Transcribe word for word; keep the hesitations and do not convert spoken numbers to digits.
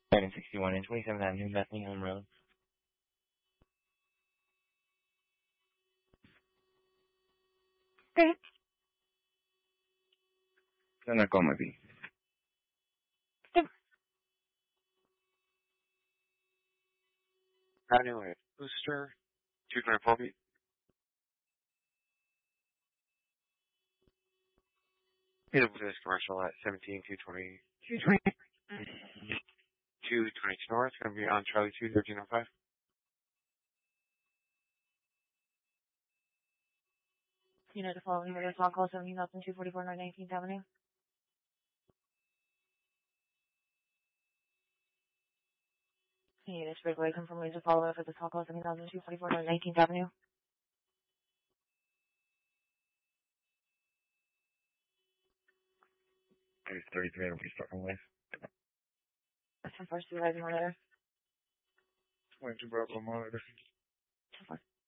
nine sixty-one and twenty-seventh Avenue, Bethlehem Road. Okay. Sana Comedy. Yep. Avenue at Booster, two twenty-four feet. Hit up this commercial at seventeen two twenty. two twenty. two twenty-two North, going to be on Charlie two thirteen oh five. You know the following with a call call seventeen thousand two forty-four North nineteenth Avenue. Can you just breakaway confirm ways to follow up with the call call seventeen thousand two forty-four North nineteenth Avenue? There's thirty-three over Stockholm West. That's the first supervisor monitor. twenty-two Bravo monitor. ten four.